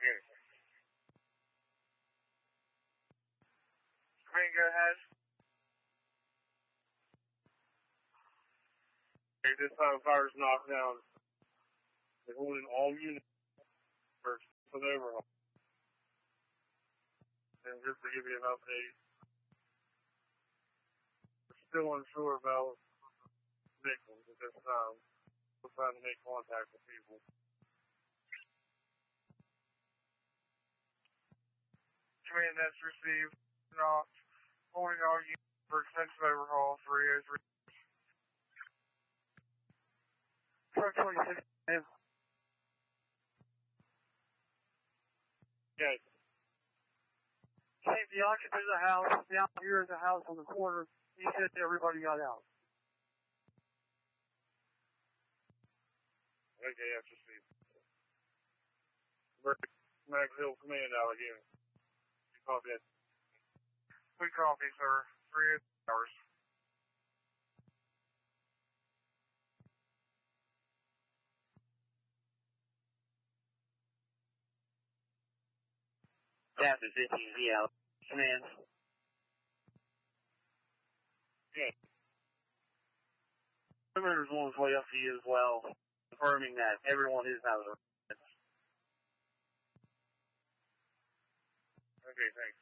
Okay. Command, go ahead. Okay, this time fire's knocked down. They're holding all units for the overhaul. And just to give you an update, we're still unsure about victims at this time. We're trying to make contact with people. Command, that's received. Knocked. Holding all units for extensive overhaul 303. Truck 26. Okay. Okay, the occupant of the house, down here at the house on the corner, he said everybody got out. Okay, that's received. Max Hill Command out again. You copy it? We copy, sir. 3 hours. Captain 15Z out. Command. Okay. Perimeter's on its way up to you as well, confirming that everyone is out of the residence. Okay, thanks.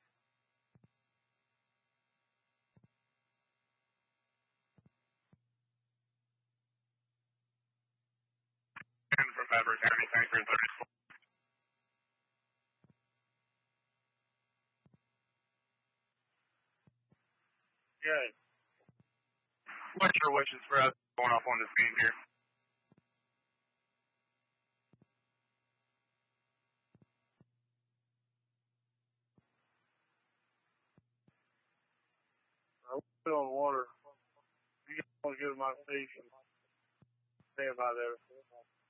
And from Pepper County, thanks for 34. Good. What's your wishes for us going off on the scene here? I'm still on water. You guys want to go to my station? Stand by there.